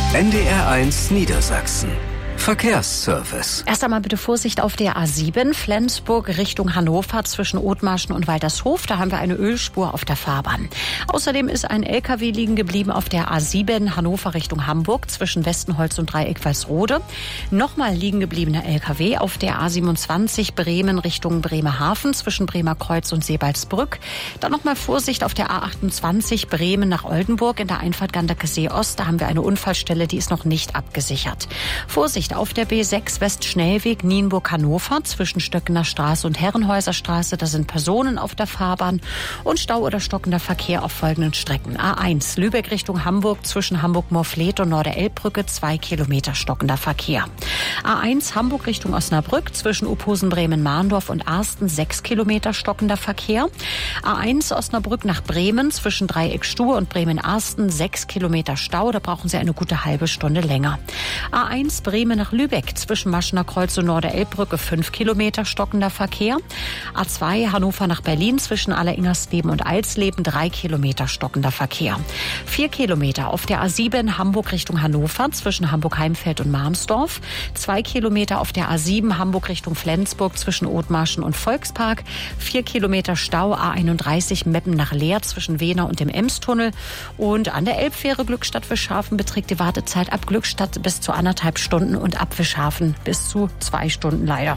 NDR1 Niedersachsen. Verkehrsservice. Erst einmal bitte Vorsicht auf der A7, Flensburg Richtung Hannover zwischen Othmarschen und Waltershof. Da haben wir eine Ölspur auf der Fahrbahn. Außerdem ist ein LKW liegen geblieben auf der A7 Hannover Richtung Hamburg zwischen Westenholz und Dreieck-Walsrode. Nochmal liegen gebliebener LKW auf der A27 Bremen Richtung Bremerhaven zwischen Bremerkreuz und Sebalsbrück. Dann nochmal Vorsicht auf der A28 Bremen nach Oldenburg in der Einfahrt Ganderkesee Ost. Da haben wir eine Unfallstelle, die ist noch nicht abgesichert. Vorsicht auf der B6 Westschnellweg Nienburg-Hannover zwischen Stöckener Straße und Herrenhäuser Straße. Da sind Personen auf der Fahrbahn und Stau oder stockender Verkehr auf folgenden Strecken. A1 Lübeck Richtung Hamburg zwischen Hamburg-Morfleet und Norderelbbrücke 2 Kilometer stockender Verkehr. A1 Hamburg Richtung Osnabrück zwischen Uphusen-Bremen-Mahndorf und Arsten 6 Kilometer stockender Verkehr. A1 Osnabrück nach Bremen zwischen Dreieck-Stue und Bremen-Arsten 6 Kilometer Stau. Da brauchen Sie eine gute halbe Stunde länger. A1 Bremen nach Lübeck zwischen Maschener Kreuz und Norderelbbrücke 5 Kilometer stockender Verkehr. A2 Hannover nach Berlin zwischen Alleringersleben und Alsleben 3 Kilometer stockender Verkehr. 4 Kilometer auf der A7 Hamburg Richtung Hannover zwischen Hamburg-Heimfeld und Marmsdorf. 2 Kilometer auf der A7 Hamburg Richtung Flensburg zwischen Othmarschen und Volkspark. 4 Kilometer Stau A31 Meppen nach Leer zwischen Wehner und dem Emstunnel. Und an der Elbfähre Glückstadt-Wischhafen beträgt die Wartezeit ab Glückstadt bis zu 1,5 Stunden und ab Wischhafen bis zu 2 Stunden leider.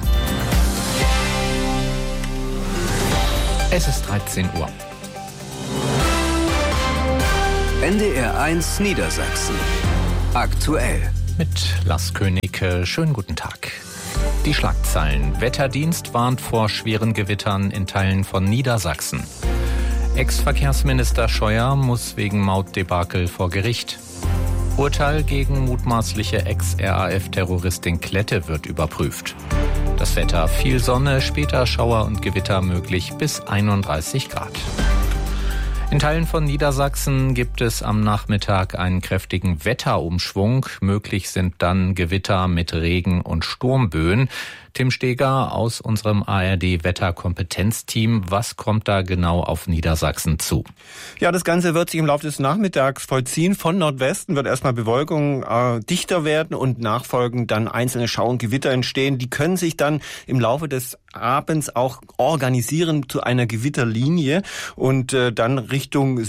Es ist 13 Uhr. NDR1 Niedersachsen. Aktuell. Mit Lars König, schönen guten Tag. Die Schlagzeilen. Wetterdienst warnt vor schweren Gewittern in Teilen von Niedersachsen. Ex-Verkehrsminister Scheuer muss wegen Mautdebakel vor Gericht. Urteil gegen mutmaßliche Ex-RAF-Terroristin Klette wird überprüft. Das Wetter: viel Sonne, später Schauer und Gewitter möglich bis 31 Grad. In Teilen von Niedersachsen gibt es am Nachmittag einen kräftigen Wetterumschwung. Möglich sind dann Gewitter mit Regen und Sturmböen. Tim Steger aus unserem ARD-Wetterkompetenzteam. Was kommt da genau auf Niedersachsen zu? Ja, das Ganze wird sich im Laufe des Nachmittags vollziehen. Von Nordwesten wird erstmal Bewölkung dichter werden und nachfolgend dann einzelne Schauer und Gewitter entstehen. Die können sich dann im Laufe des Abends auch organisieren zu einer Gewitterlinie und dann Richtung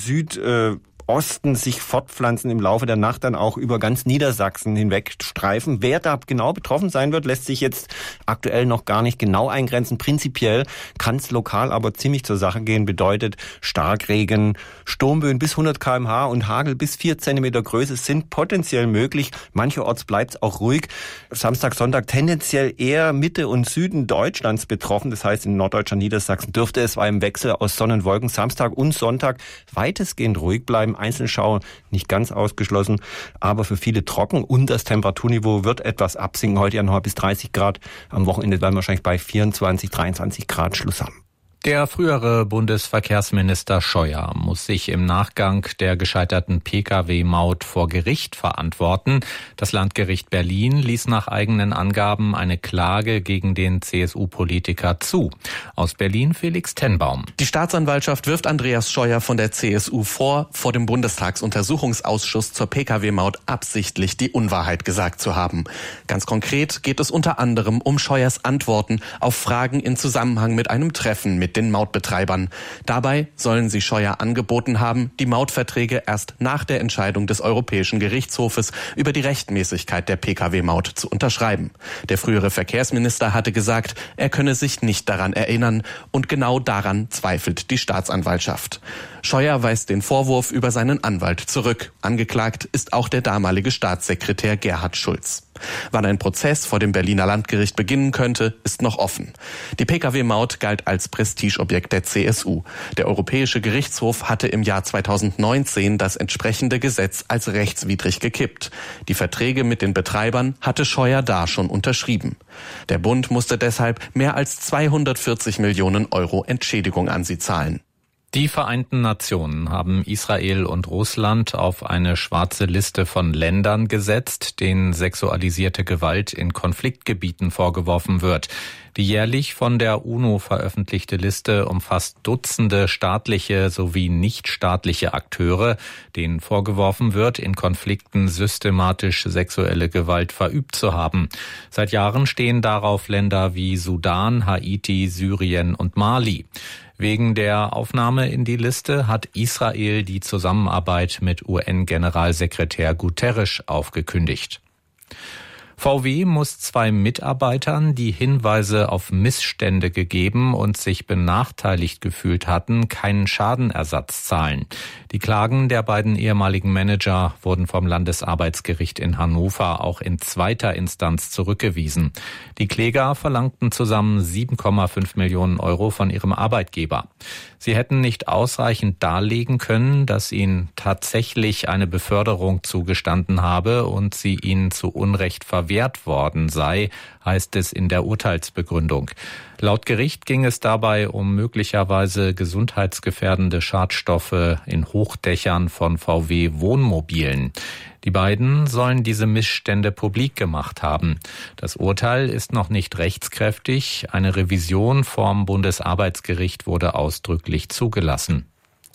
Südosten sich fortpflanzen, im Laufe der Nacht dann auch über ganz Niedersachsen hinweg streifen. Wer da genau betroffen sein wird, lässt sich jetzt aktuell noch gar nicht genau eingrenzen. Prinzipiell kann es lokal aber ziemlich zur Sache gehen. Bedeutet Starkregen, Sturmböen bis 100 km/h und Hagel bis 4 Zentimeter Größe sind potenziell möglich. Mancherorts bleibt es auch ruhig. Samstag, Sonntag tendenziell eher Mitte und Süden Deutschlands betroffen. Das heißt, in Norddeutschland, Niedersachsen dürfte es bei einem Wechsel aus Sonne und Wolken Samstag und Sonntag weitestgehend ruhig bleiben. Einzelschauer nicht ganz ausgeschlossen, aber für viele trocken und das Temperaturniveau wird etwas absinken. Heute ja noch bis 30 Grad. Am Wochenende werden wir wahrscheinlich bei 24, 23 Grad Schluss haben. Der frühere Bundesverkehrsminister Scheuer muss sich im Nachgang der gescheiterten Pkw-Maut vor Gericht verantworten. Das Landgericht Berlin ließ nach eigenen Angaben eine Klage gegen den CSU-Politiker zu. Aus Berlin Felix Tenbaum. Die Staatsanwaltschaft wirft Andreas Scheuer von der CSU vor dem Bundestagsuntersuchungsausschuss zur Pkw-Maut absichtlich die Unwahrheit gesagt zu haben. Ganz konkret geht es unter anderem um Scheuers Antworten auf Fragen in Zusammenhang mit einem Treffen mit den Mautbetreibern. Dabei sollen sie Scheuer angeboten haben, die Mautverträge erst nach der Entscheidung des Europäischen Gerichtshofes über die Rechtmäßigkeit der Pkw-Maut zu unterschreiben. Der frühere Verkehrsminister hatte gesagt, er könne sich nicht daran erinnern und genau daran zweifelt die Staatsanwaltschaft. Scheuer weist den Vorwurf über seinen Anwalt zurück. Angeklagt ist auch der damalige Staatssekretär Gerhard Schulz. Wann ein Prozess vor dem Berliner Landgericht beginnen könnte, ist noch offen. Die Pkw-Maut galt als Prestigeobjekt der CSU. Der Europäische Gerichtshof hatte im Jahr 2019 das entsprechende Gesetz als rechtswidrig gekippt. Die Verträge mit den Betreibern hatte Scheuer da schon unterschrieben. Der Bund musste deshalb mehr als 240 Millionen Euro Entschädigung an sie zahlen. Die Vereinten Nationen haben Israel und Russland auf eine schwarze Liste von Ländern gesetzt, denen sexualisierte Gewalt in Konfliktgebieten vorgeworfen wird. Die jährlich von der UNO veröffentlichte Liste umfasst Dutzende staatliche sowie nichtstaatliche Akteure, denen vorgeworfen wird, in Konflikten systematisch sexuelle Gewalt verübt zu haben. Seit Jahren stehen darauf Länder wie Sudan, Haiti, Syrien und Mali. Wegen der Aufnahme in die Liste hat Israel die Zusammenarbeit mit UN-Generalsekretär Guterres aufgekündigt. VW muss 2 Mitarbeitern, die Hinweise auf Missstände gegeben und sich benachteiligt gefühlt hatten, keinen Schadenersatz zahlen. Die Klagen der beiden ehemaligen Manager wurden vom Landesarbeitsgericht in Hannover auch in zweiter Instanz zurückgewiesen. Die Kläger verlangten zusammen 7,5 Millionen Euro von ihrem Arbeitgeber. Sie hätten nicht ausreichend darlegen können, dass ihnen tatsächlich eine Beförderung zugestanden habe und sie ihnen zu Unrecht verwehrt worden sei, heißt es in der Urteilsbegründung. Laut Gericht ging es dabei um möglicherweise gesundheitsgefährdende Schadstoffe in Hochdächern von VW-Wohnmobilen. Die beiden sollen diese Missstände publik gemacht haben. Das Urteil ist noch nicht rechtskräftig. Eine Revision vom Bundesarbeitsgericht wurde ausdrücklich zugelassen.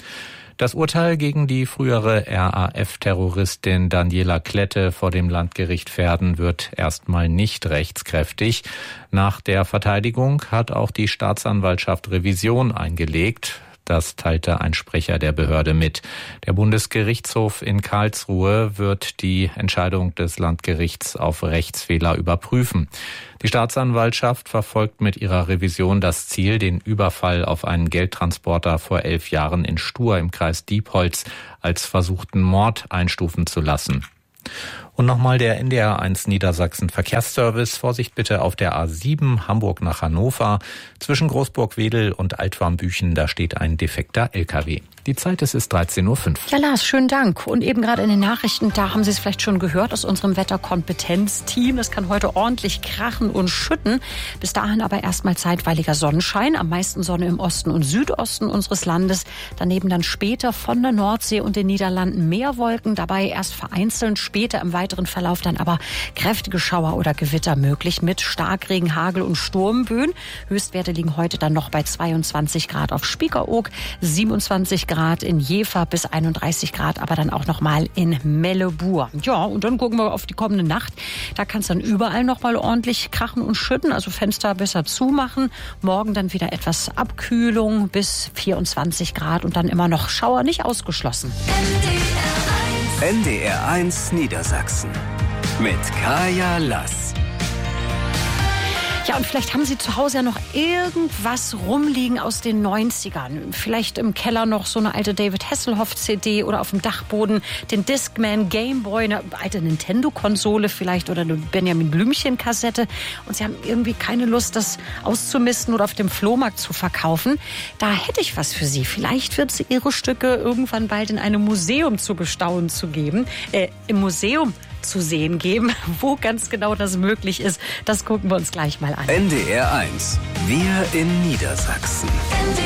Das Urteil gegen die frühere RAF-Terroristin Daniela Klette vor dem Landgericht Verden wird erstmal nicht rechtskräftig. Nach der Verteidigung hat auch die Staatsanwaltschaft Revision eingelegt. Das teilte ein Sprecher der Behörde mit. Der Bundesgerichtshof in Karlsruhe wird die Entscheidung des Landgerichts auf Rechtsfehler überprüfen. Die Staatsanwaltschaft verfolgt mit ihrer Revision das Ziel, den Überfall auf einen Geldtransporter vor 11 Jahren in Stur im Kreis Diepholz als versuchten Mord einstufen zu lassen. Und nochmal der NDR1 Niedersachsen Verkehrsservice. Vorsicht bitte auf der A7 Hamburg nach Hannover. Zwischen Großburg-Wedel und Altwarmbüchen, da steht ein defekter LKW. Die Zeit ist 13:05 Uhr. Ja, Lars, schönen Dank. Und eben gerade in den Nachrichten, da haben Sie es vielleicht schon gehört aus unserem Wetterkompetenzteam. Es kann heute ordentlich krachen und schütten. Bis dahin aber erstmal zeitweiliger Sonnenschein. Am meisten Sonne im Osten und Südosten unseres Landes. Daneben dann später von der Nordsee und den Niederlanden mehr Wolken. Dabei erst vereinzelt, später im weiteren Verlauf dann aber kräftige Schauer oder Gewitter möglich mit Starkregen, Hagel und Sturmböen. Höchstwerte liegen heute dann noch bei 22 Grad auf Spiekeroog, 27 Grad in Jever bis 31 Grad, aber dann auch noch mal in Mellebur. Ja, und dann gucken wir auf die kommende Nacht. Da kann es dann überall noch mal ordentlich krachen und schütten, also Fenster besser zumachen. Morgen dann wieder etwas Abkühlung bis 24 Grad und dann immer noch Schauer nicht ausgeschlossen. NDR1 Niedersachsen mit Kaya Lass. Ja, und vielleicht haben Sie zu Hause ja noch irgendwas rumliegen aus den 90ern. Vielleicht im Keller noch so eine alte David Hasselhoff-CD oder auf dem Dachboden den Discman, Gameboy, eine alte Nintendo-Konsole vielleicht oder eine Benjamin Blümchen-Kassette. Und Sie haben irgendwie keine Lust, das auszumisten oder auf dem Flohmarkt zu verkaufen. Da hätte ich was für Sie. Vielleicht wird es Ihre Stücke irgendwann bald in einem Museum zu bestaunen zu geben. Im Museum zu sehen geben. Wo ganz genau das möglich ist, das gucken wir uns gleich mal an. NDR1, wir in Niedersachsen.